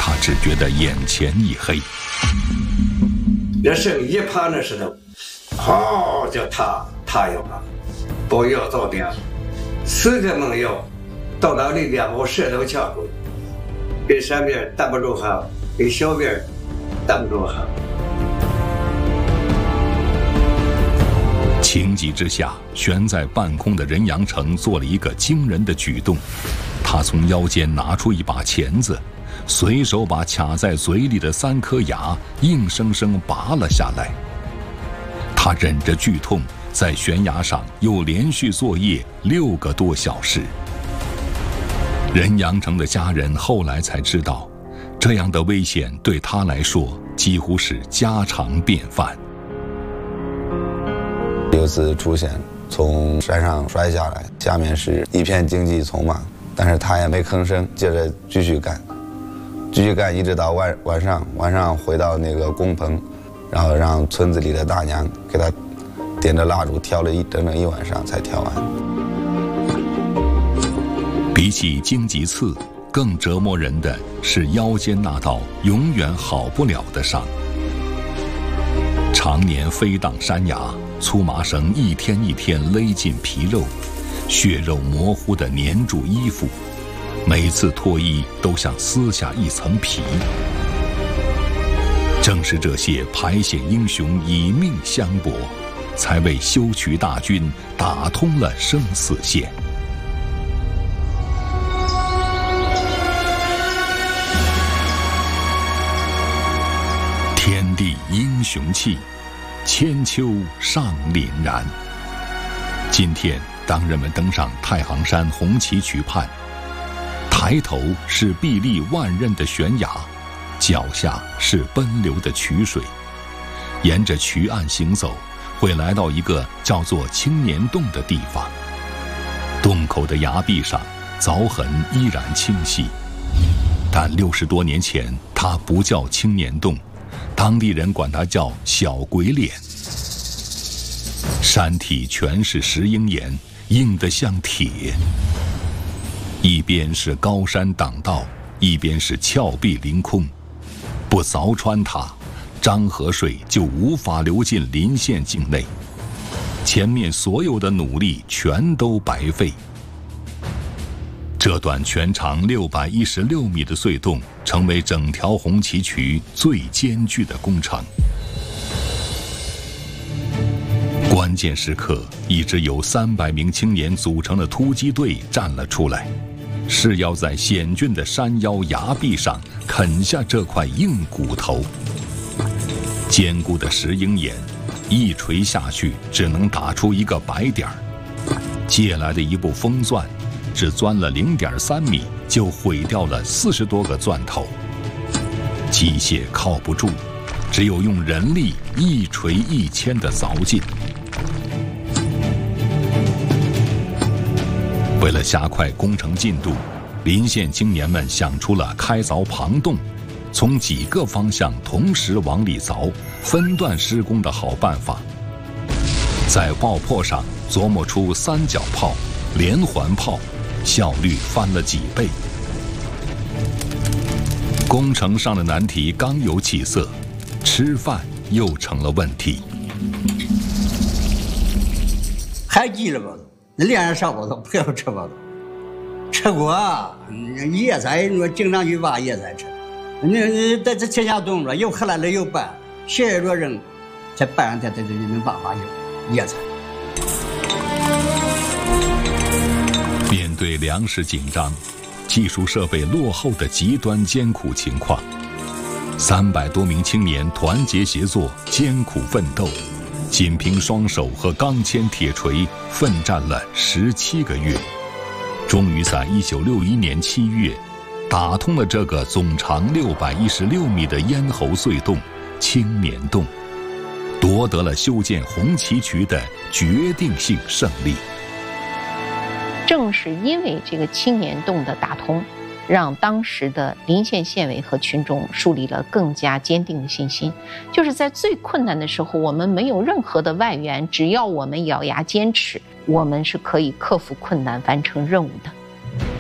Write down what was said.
他只觉得眼前一黑。 那剩一趴的石头，好就塌一趴，不要到顶，死的没有，到那里两个石头敲住，给山边挡不住哈，给小边挡不住哈。 情急之下，悬在半空的任阳城做了一个惊人的举动，他从腰间拿出一把钳子，随手把卡在嘴里的3颗牙硬生生拔了下来。他忍着剧痛，在悬崖上又连续作业6个多小时。任阳城的家人后来才知道，这样的危险对他来说几乎是家常便饭。 有次出现从山上摔下来，下面是一片荆棘丛嘛，但是他也没吭声，接着继续干，一直到晚上回到那个工棚，然后让村子里的大娘给他点着蜡烛跳了整整1晚上才跳完。 比起荆棘刺，更折磨人的是腰间那道永远好不了的伤。常年飞荡山崖，粗麻绳一天一天勒进皮肉，血肉模糊地粘住衣服，每次脱衣都像撕下一层皮。正是这些排险英雄以命相搏，才为修渠大军打通了生死线。天地英雄气，千秋尚凛然。今天当人们登上太行山红旗渠畔，抬头是壁立万仞的悬崖，脚下是奔流的渠水。沿着渠岸行走，会来到一个叫做青年洞的地方。洞口的崖壁上凿痕依然清晰，但60多年前它不叫青年洞，当地人管它叫小鬼脸。山体全是石英岩，硬得像铁。一边是高山挡道，一边是峭壁凌空，不凿穿它，漳河水就无法流进临县境内，前面所有的努力全都白费。这段全长616米的隧洞，成为整条红旗渠最艰巨的工程。关键时刻，一支由300名青年组成的突击队站了出来，是要在险峻的山腰崖壁上啃下这块硬骨头。坚固的石英岩，一锤下去只能打出一个白点儿。借来的一部风钻，只钻了0.3米，就毁掉了40多个钻头。机械靠不住，只有用人力一锤一钎的凿进。为了加快工程进度，临县青年们想出了开凿旁洞，从几个方向同时往里凿，分段施工的好办法。在爆破上琢磨出3角炮、连环炮，效率翻了几倍。工程上的难题刚有起色，吃饭又成了问题。 还记了吧？那连上烧包子不要吃包子，吃过野菜，你说经常去挖野菜吃。那在这天下冻着，又黑来了又拌，血着扔，才拌上它就能挖野菜。 面对粮食紧张、技术设备落后的极端艰苦情况，300多名青年团结协作，艰苦奋斗，仅凭双手和钢钎铁锤奋战了17个月，终于在1961年7月，打通了这个总长616米的咽喉隧洞——青年洞，夺得了修建红旗渠的决定性胜利。 正是因为这个青年洞的打通，让当时的临县县委和群众树立了更加坚定的信心，就是在最困难的时候，我们没有任何的外援，只要我们咬牙坚持，我们是可以克服困难，完成任务的。